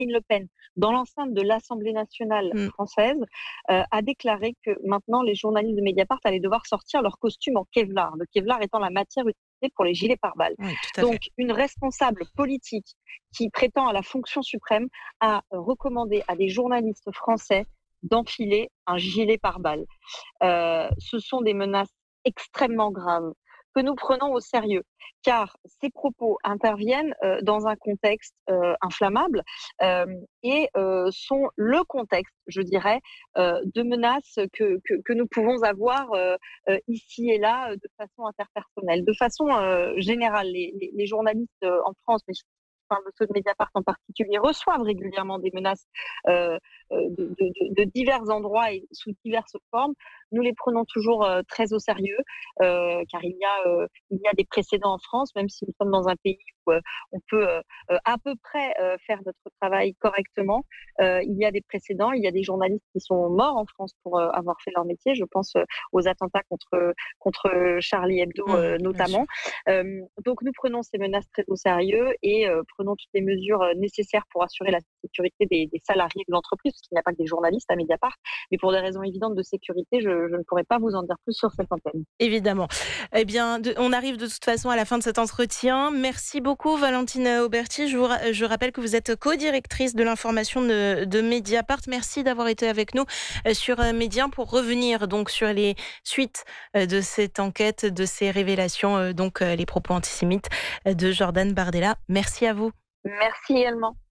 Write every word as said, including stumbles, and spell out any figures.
Le Pen, dans l'enceinte de l'Assemblée nationale Mmh. française, euh, a déclaré que maintenant les journalistes de Mediapart allaient devoir sortir leur costume en Kevlar, le Kevlar étant la matière utilisée pour les gilets pare-balles. Oui, tout à Donc, fait. une responsable politique qui prétend à la fonction suprême a recommandé à des journalistes français d'enfiler un gilet pare-balles. Euh, ce sont des menaces extrêmement graves que nous prenons au sérieux, car ces propos interviennent euh, dans un contexte euh, inflammable euh, et euh, sont le contexte, je dirais, euh, de menaces que, que, que nous pouvons avoir euh, euh, ici et là euh, de façon interpersonnelle. De façon euh, générale, les, les, les journalistes euh, en France, mais je parle de ceux de Mediapart en particulier, reçoivent régulièrement des menaces euh, de, de, de divers endroits et sous diverses formes. Nous les prenons toujours euh, très au sérieux, euh, car il y a euh, il y a des précédents en France, même si nous sommes dans un pays où euh, on peut euh, à peu près euh, faire notre travail correctement. Euh, il y a des précédents, il y a des journalistes qui sont morts en France pour euh, avoir fait leur métier. Je pense euh, aux attentats contre contre Charlie Hebdo Mmh, euh, bien sûr. notamment. Euh, donc nous prenons ces menaces très au sérieux et euh, prenons toutes les mesures nécessaires pour assurer la sécurité des, des salariés de l'entreprise, parce qu'il n'y a pas que des journalistes à Mediapart, mais pour des raisons évidentes de sécurité, je, je ne pourrais pas vous en dire plus sur cette antenne. Évidemment. Eh bien, de on arrive de toute façon à la fin de cet entretien. Merci beaucoup Valentine Auberti. Je vous ra je rappelle que vous êtes co-directrice de l'information de de Mediapart. Merci d'avoir été avec nous, heu, sur, heu, Média pour revenir donc sur les suites, heu, de cette enquête, de ces révélations, heu, donc, heu, les propos antisémites, heu, de Jordan Bardella. Merci à vous. Merci également.